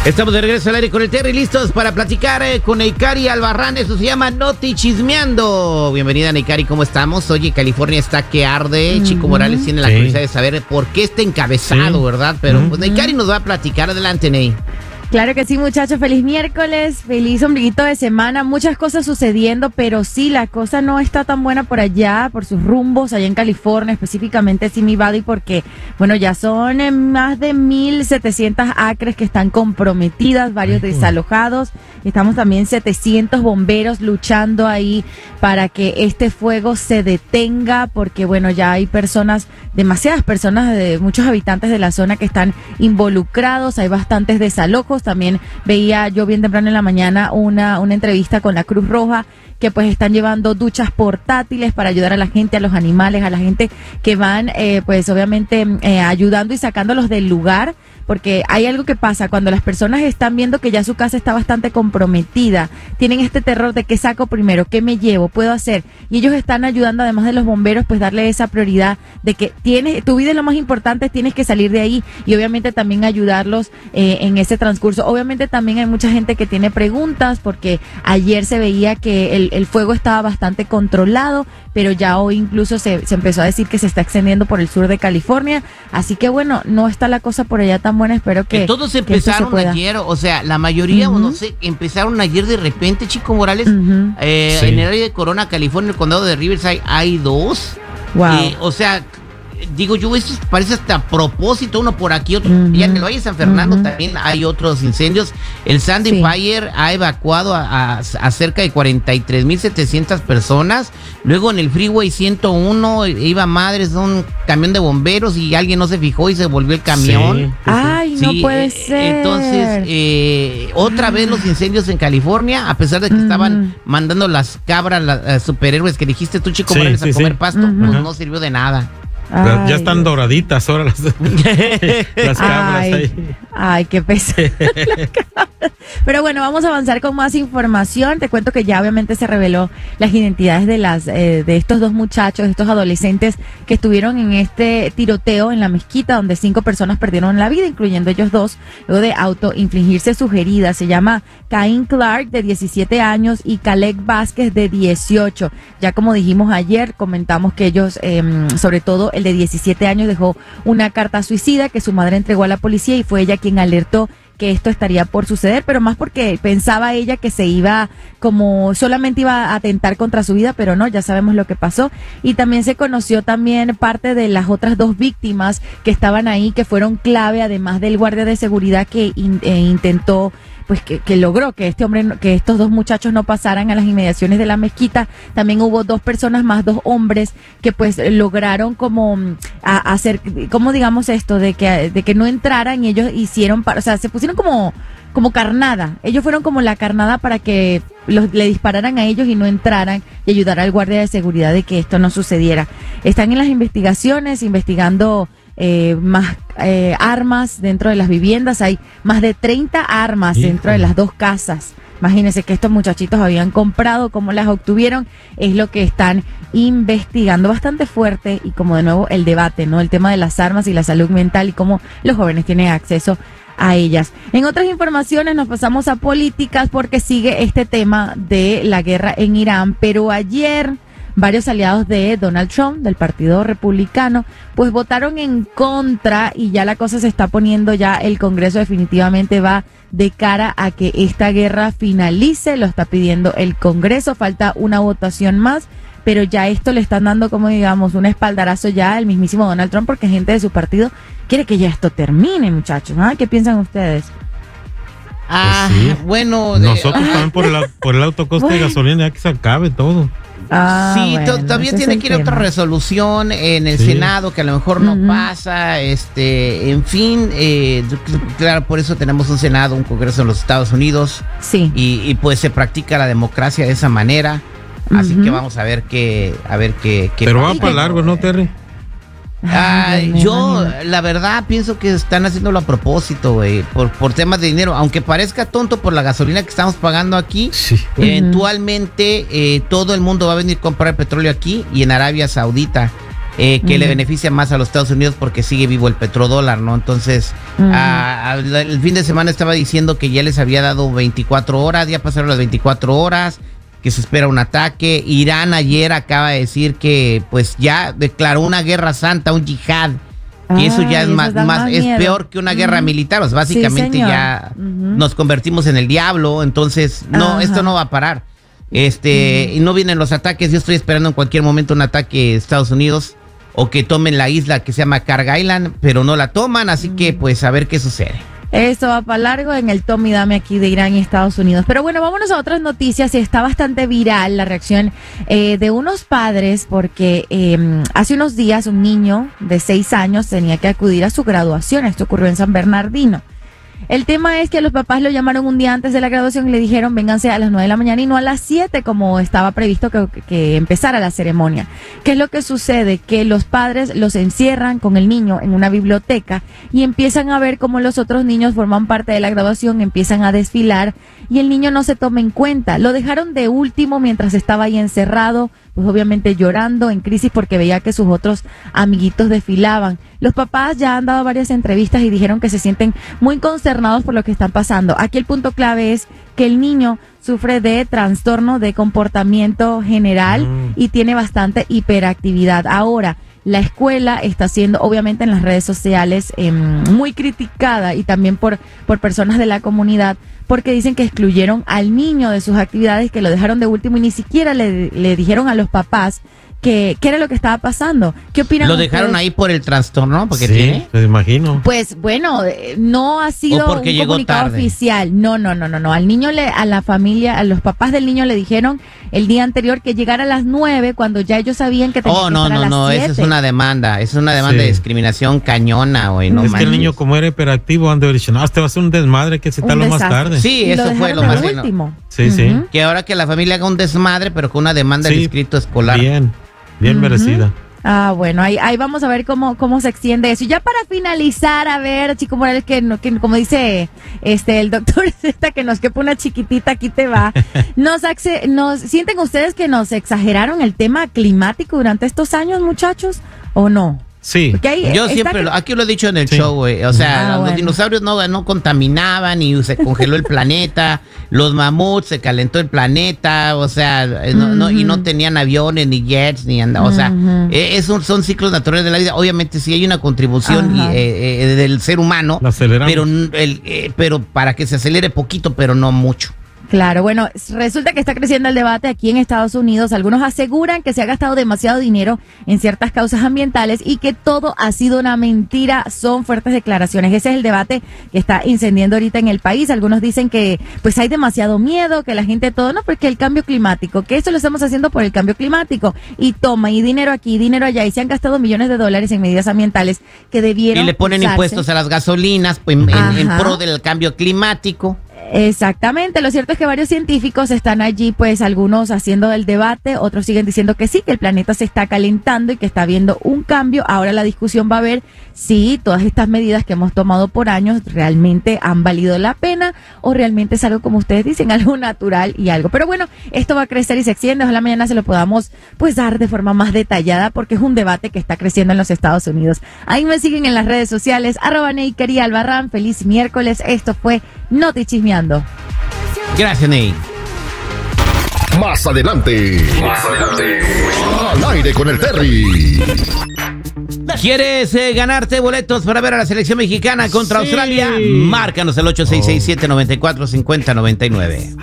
Estamos de regreso al aire con el Terry, listos para platicar con Neikari Albarrán. Eso se llama Noti Chismeando. Bienvenida, Neikari, ¿cómo estamos? Oye, California está que arde. Chico Morales tiene la curiosidad de saber por qué está encabezado, ¿verdad? Pero pues Neikari nos va a platicar. Adelante, Ney. Claro que sí, muchachos. Feliz miércoles, feliz ombliguito de semana. Muchas cosas sucediendo, pero sí, la cosa no está tan buena por allá, por sus rumbos, allá en California, específicamente Simi Valley, porque, bueno, ya son más de 1,700 acres que están comprometidas, varios desalojados. Estamos también 700 bomberos luchando ahí para que este fuego se detenga, porque, bueno, ya hay personas, demasiadas personas, muchos habitantes de la zona que están involucrados, hay bastantes desalojos. También veía yo bien temprano en la mañana una entrevista con la Cruz Roja, que pues están llevando duchas portátiles para ayudar a la gente, a los animales, a la gente que van pues obviamente ayudando y sacándolos del lugar, porque hay algo que pasa cuando las personas están viendo que ya su casa está bastante comprometida, tienen este terror de qué saco primero, qué me llevo, puedo hacer, y ellos están ayudando, además de los bomberos, pues darle esa prioridad de que tu vida es lo más importante, tienes que salir de ahí, y obviamente también ayudarlos en ese transcurso. Obviamente también hay mucha gente que tiene preguntas, porque ayer se veía que el fuego estaba bastante controlado, pero ya hoy incluso se empezó a decir que se está extendiendo por el sur de California, así que bueno, no está la cosa por allá tan buena, espero que todos empezaron ayer, o sea, la mayoría, no sé, empezaron ayer de repente, Chico Morales, en el área de Corona, California, el condado de Riverside, hay dos, o sea, digo yo, esto parece hasta a propósito, uno por aquí, otro ya en el Valle de San Fernando también hay otros incendios. El Sandy Fire ha evacuado a cerca de 43,700 personas. Luego en el Freeway 101 iba madres un camión de bomberos y alguien no se fijó y se volvió el camión. Ay, no puede ser. Entonces, otra vez los incendios en California, a pesar de que estaban mandando las cabras, las superhéroes que dijiste tú, Chico Morales, a comer pasto, pues no sirvió de nada. Ay, ya están doraditas ahora las cabras ahí. Ay, qué pesado. Pero bueno, vamos a avanzar con más información. Te cuento que ya obviamente se reveló las identidades de estos dos muchachos, estos adolescentes que estuvieron en este tiroteo en la mezquita, donde 5 personas perdieron la vida, incluyendo ellos dos, luego de autoinfligirse sus heridas. Se llama Cain Clark, de 17 años, y Caleb Vázquez, de 18. Ya como dijimos ayer, comentamos que ellos, sobre todo el de 17 años, dejó una carta suicida que su madre entregó a la policía, y fue ella quien alertó que esto estaría por suceder, pero más porque pensaba ella que solamente iba a atentar contra su vida, pero no, ya sabemos lo que pasó. Y también se conoció también parte de las otras 2 víctimas que estaban ahí, que fueron clave, además del guardia de seguridad que intentó, pues que logró que estos 2 muchachos no pasaran a las inmediaciones de la mezquita. También hubo 2 personas más, 2 hombres, que pues lograron como hacer, como digamos esto, de que no entraran, y ellos hicieron, o sea, se pusieron como carnada. Ellos fueron como la carnada para que le dispararan a ellos y no entraran, y ayudar al guardia de seguridad de que esto no sucediera. Están en las investigaciones, investigando más armas dentro de las viviendas. Hay más de 30 armas dentro de las 2 casas. Imagínense que estos muchachitos habían comprado, cómo las obtuvieron, es lo que están investigando. Bastante fuerte, y como de nuevo el debate, ¿no? El tema de las armas y la salud mental, y cómo los jóvenes tienen acceso a ellas. En otras informaciones nos pasamos a políticas, porque sigue este tema de la guerra en Irán, pero ayer varios aliados de Donald Trump, del Partido Republicano, pues votaron en contra, y ya la cosa se está poniendo, ya el Congreso definitivamente va de cara a que esta guerra finalice, lo está pidiendo el Congreso, falta una votación más, pero ya esto le están dando, como digamos, un espaldarazo ya al mismísimo Donald Trump, porque gente de su partido quiere que ya esto termine, muchachos, ¿no? ¿Qué piensan ustedes? Bueno, nosotros también por el alto coste de gasolina, ya que se acabe todo. Todavía tiene que ir otra resolución en el Senado, que a lo mejor no pasa, en fin, claro, por eso tenemos un Senado, un Congreso en los Estados Unidos, y pues se practica la democracia de esa manera, así que vamos a ver qué pero va para largo, ¿no, Terry? Yo la verdad pienso que están haciéndolo a propósito, güey, por temas de dinero, aunque parezca tonto por la gasolina que estamos pagando aquí. Eventualmente todo el mundo va a venir a comprar petróleo aquí y en Arabia Saudita. que le beneficia más a los Estados Unidos porque sigue vivo el petrodólar, ¿no? Entonces, el fin de semana estaba diciendo que ya les había dado 24 horas, ya pasaron las 24 horas, que se espera un ataque. Irán ayer acaba de decir que pues ya declaró una guerra santa, un yihad, y eso ya es peor que una guerra militar, o sea, básicamente ya nos convertimos en el diablo, entonces esto no va a parar. Y no vienen los ataques, yo estoy esperando en cualquier momento un ataque de Estados Unidos o que tomen la isla que se llama Carg Island, pero no la toman, así que pues a ver qué sucede. Eso va para largo en el tome y dame aquí de Irán y Estados Unidos. Pero bueno, vámonos a otras noticias. Está bastante viral la reacción de unos padres porque hace unos días un niño de 6 años tenía que acudir a su graduación. Esto ocurrió en San Bernardino. El tema es que los papás lo llamaron un día antes de la graduación y le dijeron vénganse a las 9 de la mañana y no a las 7 como estaba previsto que empezara la ceremonia. ¿Qué es lo que sucede? Que los padres los encierran con el niño en una biblioteca y empiezan a ver cómo los otros niños forman parte de la graduación, empiezan a desfilar y el niño no se toma en cuenta. Lo dejaron de último mientras estaba ahí encerrado, pues obviamente llorando, en crisis porque veía que sus otros amiguitos desfilaban. Los papás ya han dado varias entrevistas y dijeron que se sienten muy consternados por lo que están pasando. Aquí el punto clave es que el niño sufre de trastorno de comportamiento general y tiene bastante hiperactividad. Ahora, la escuela está siendo, obviamente en las redes sociales, muy criticada y también por personas de la comunidad, porque dicen que excluyeron al niño de sus actividades, que lo dejaron de último y ni siquiera le dijeron a los papás qué era lo que estaba pasando. ¿Qué opinan ustedes? ¿Lo dejaron ahí por el trastorno? Porque sí, tiene. Me imagino. Pues bueno, no ha sido un comunicado oficial. No. Al niño, a la familia, a los papás del niño le dijeron el día anterior que llegara a las 9 cuando ya ellos sabían que tenía que estar a las 7. Esa es una demanda. de discriminación cañona, güey. No es que el niño, como era hiperactivo, han de decir, este va a ser un desmadre, que citarlo más tarde. Sí, eso fue lo más último. Sí. Que ahora que la familia haga un desmadre, pero con una demanda del distrito escolar. Bien merecida. Bueno, ahí vamos a ver cómo se extiende eso. Y ya para finalizar, a ver, Chico Morales, que como dice el doctor que nos quepa una chiquitita, aquí te va. ¿Sienten ustedes que nos exageraron el tema climático durante estos años, muchachos, o no? Sí. Yo siempre, aquí lo he dicho en el show, güey. O sea, los dinosaurios no contaminaban y se congeló el planeta. Los mamuts, se calentó el planeta. O sea, y no tenían aviones, ni jets, ni o sea, son ciclos naturales de la vida. Obviamente sí hay una contribución del ser humano, pero para que se acelere poquito, pero no mucho. Claro, bueno, resulta que está creciendo el debate aquí en Estados Unidos. Algunos aseguran que se ha gastado demasiado dinero en ciertas causas ambientales y que todo ha sido una mentira. Son fuertes declaraciones. Ese es el debate que está incendiando ahorita en el país. Algunos dicen que pues hay demasiado miedo, que la gente porque el cambio climático, que esto lo estamos haciendo por el cambio climático. Y dinero aquí, dinero allá. Y se han gastado millones de dólares en medidas ambientales que debieron y le ponen impuestos a las gasolinas pues, en pro del cambio climático. Exactamente, lo cierto es que varios científicos están allí, pues algunos haciendo el debate, otros siguen diciendo que sí, que el planeta se está calentando y que está habiendo un cambio. Ahora la discusión va a ver si todas estas medidas que hemos tomado por años realmente han valido la pena o realmente es algo, como ustedes dicen, algo natural y algo. Pero bueno, esto va a crecer y se extiende, ojalá mañana se lo podamos pues dar de forma más detallada porque es un debate que está creciendo en los Estados Unidos. Ahí me siguen en las redes sociales, @Neiker y Albarrán. Feliz miércoles, esto fue Noti Chismeando. Gracias, Ney. Más adelante. Al aire con el Terry. ¿Quieres ganarte boletos para ver a la selección mexicana contra Australia? Márcanos el 8667-945099.